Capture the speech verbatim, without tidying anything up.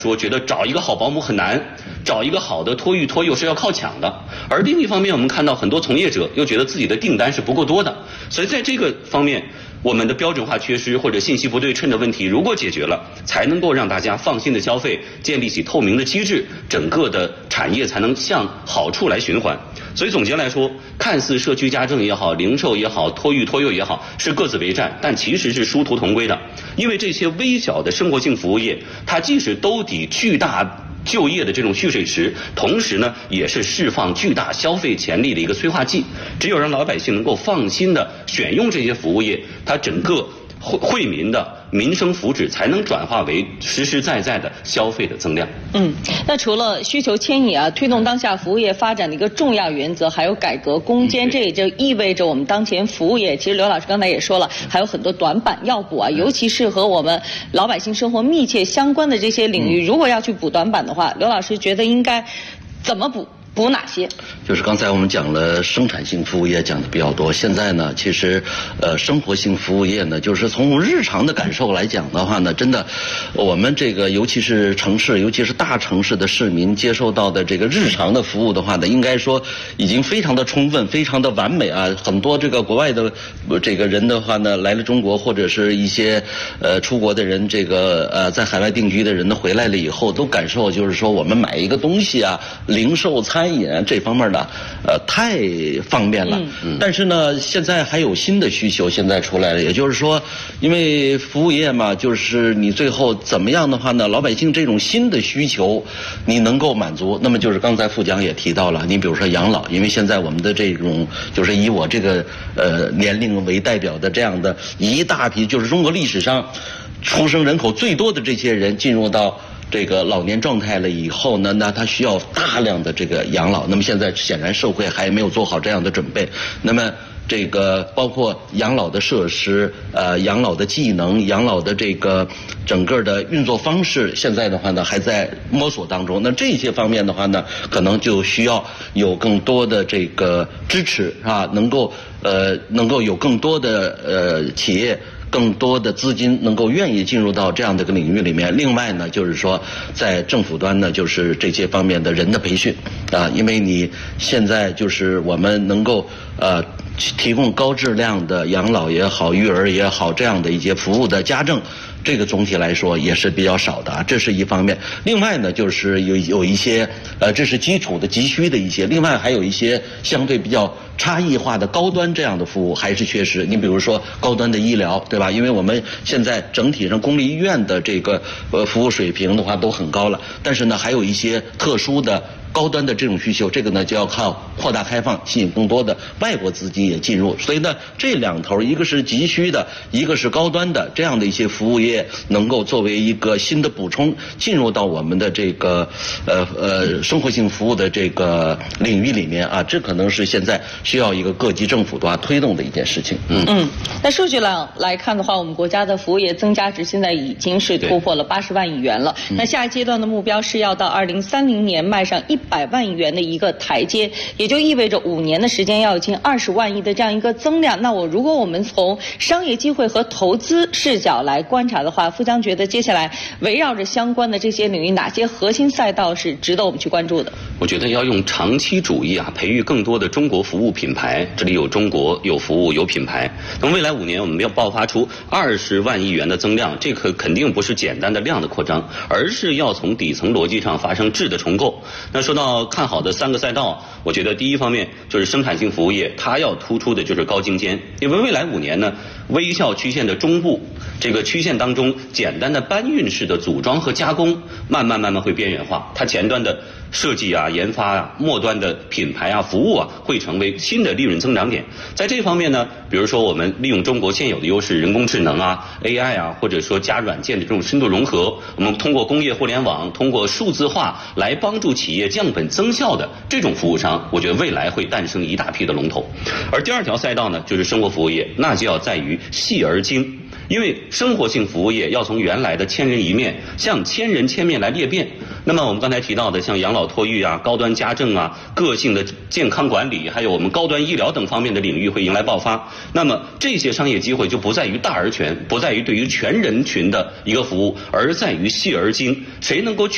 说觉得找一个好保姆很难，找一个好的托育托幼是要靠抢的。而另一方面，我们看到很多从业者又觉得自己的订单是不够多的，所以在这个方面，我们的标准化缺失或者信息不对称的问题如果解决了，才能够让大家放心的消费，建立起透明的机制，整个的产业才能向好处来循环。所以总结来说，看似社区家政也好，零售也好，托育托幼也好，是各自为战，但其实是殊途同归的。因为这些微小的生活性服务业，它既是兜底巨大就业的这种蓄水池，同时呢，也是释放巨大消费潜力的一个催化剂。只有让老百姓能够放心的选用这些服务业，它整个惠惠民的民生福祉才能转化为实实在在的消费的增量。 嗯，那除了需求牵引啊，推动当下服务业发展的一个重要原则，还有改革攻坚，这也就意味着我们当前服务业，其实刘老师刚才也说了，还有很多短板要补啊，尤其是和我们老百姓生活密切相关的这些领域，如果要去补短板的话，刘老师觉得应该怎么补？补哪些？ 就是刚才我们讲了生产性服务业讲的比较多，现在呢，其实呃生活性服务业呢，就是从日常的感受来讲的话呢，真的，我们这个尤其是城市，尤其是大城市的市民接受到的这个日常的服务的话呢，应该说已经非常的充分，非常的完美啊。很多这个国外的这个人的话呢，来了中国或者是一些呃出国的人，这个呃在海外定居的人呢，回来了以后都感受就是说，我们买一个东西啊，零售餐。餐饮这方面呢，呃，太方便了。嗯、但是呢，现在还有新的需求现在出来了，也就是说，因为服务业嘛，就是你最后怎么样的话呢，老百姓这种新的需求，你能够满足，那么就是刚才副讲也提到了，你比如说养老，因为现在我们的这种就是以我这个呃年龄为代表的这样的一大批，就是中国历史上出生人口最多的这些人进入到这个老年状态了以后呢，那他需要大量的这个养老。那么现在显然社会还没有做好这样的准备。那么这个包括养老的设施、呃养老的技能、养老的这个整个的运作方式，现在的话呢还在摸索当中。那这些方面的话呢，可能就需要有更多的这个支持啊，能够呃能够有更多的呃企业。更多的资金能够愿意进入到这样的一个领域里面。另外呢，就是说在政府端呢，就是这些方面的人的培训啊，因为你现在就是我们能够呃提供高质量的养老也好、育儿也好这样的一些服务的家政。这个总体来说也是比较少的啊，这是一方面。另外呢，就是有有一些呃，这是基础的急需的一些，另外还有一些相对比较差异化的高端这样的服务还是缺失。你比如说高端的医疗，对吧？因为我们现在整体上公立医院的这个呃服务水平的话都很高了，但是呢，还有一些特殊的。高端的这种需求，这个呢就要靠扩大开放，吸引更多的外国资金也进入。所以呢，这两头一个是急需的，一个是高端的，这样的一些服务业能够作为一个新的补充，进入到我们的这个呃呃生活性服务的这个领域里面啊，这可能是现在需要一个各级政府的话推动的一件事情。嗯嗯，那数据上来看的话，我们国家的服务业增加值现在已经是突破了八十万亿元了。那下一阶段的目标是要到二零三零年迈上一百万亿元的一个台阶，也就意味着五年的时间要有近二十万亿的这样一个增量。那我如果我们从商业机会和投资视角来观察的话，富江觉得接下来围绕着相关的这些领域，哪些核心赛道是值得我们去关注的？ 我觉得要用长期主义啊，培育更多的中国服务品牌。这里有中国，有服务，有品牌。那么未来五年我们要爆发出二十万亿元的增量，这个肯定不是简单的量的扩张，而是要从底层逻辑上发生质的重构。那说到看好的三个赛道，我觉得第一方面就是生产性服务业，它要突出的就是高精尖，因为未来五年呢，微笑曲线的中部这个曲线当中，简单的搬运式的组装和加工，慢慢慢慢会边缘化，它前端的设计啊、研发啊，末端的品牌啊、服务啊，会成为新的利润增长点。在这方面呢，比如说我们利用中国现有的优势，人工智能啊、A I 啊，或者说加软件的这种深度融合，我们通过工业互联网、通过数字化来帮助企业降本增效的这种服务商，我觉得未来会诞生一大批的龙头。而第二条赛道呢，就是生活服务业，那就要在于细而精。因为生活性服务业要从原来的千人一面向千人千面来裂变。那么我们刚才提到的像养老托育啊、高端家政啊、个性的健康管理，还有我们高端医疗等方面的领域会迎来爆发。那么这些商业机会就不在于大而全，不在于对于全人群的一个服务，而在于细而精。谁能够